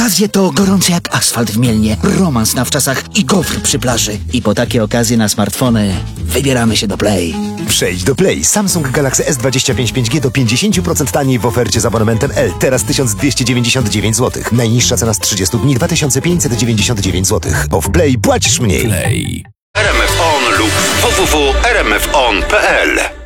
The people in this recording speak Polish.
Okazje to gorące jak asfalt w Mielnie, romans na wczasach i gofr przy plaży. I po takie okazje na smartfony wybieramy się do Play. Przejdź do Play. Samsung Galaxy S25 5G do 50% taniej w ofercie z abonamentem L. Teraz 1299 zł. Najniższa cena z 30 dni 2599 zł. Bo w Play płacisz mniej. Play. RMF On lub www.rmfon.pl